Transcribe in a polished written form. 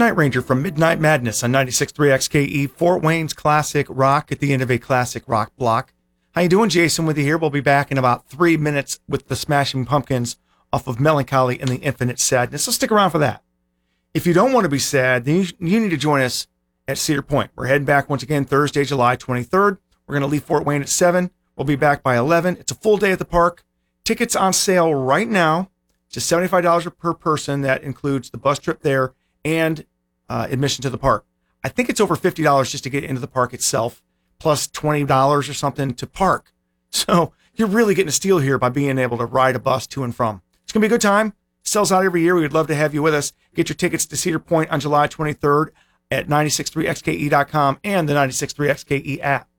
Night Ranger from Midnight Madness on 96.3 XKE, Fort Wayne's classic rock at the end of a classic rock block. How you doing? Jason with you here. We'll be back in about 3 minutes with the Smashing Pumpkins off of Melancholy and the Infinite Sadness. So stick around for that. If you don't want to be sad, then you need to join us at Cedar Point. We're heading back once again Thursday, July 23rd. We're going to leave Fort Wayne at 7. We'll be back by 11. It's a full day at the park. Tickets on sale right now. Just $75 per person. That includes the bus trip there and admission to the park. I think it's over $50 just to get into the park itself, plus $20 or something to park. So you're really getting a steal here by being able to ride a bus to and from. It's going to be a good time. Sells out every year. We would love to have you with us. Get your tickets to Cedar Point on July 23rd at 963xke.com and the 963xke app.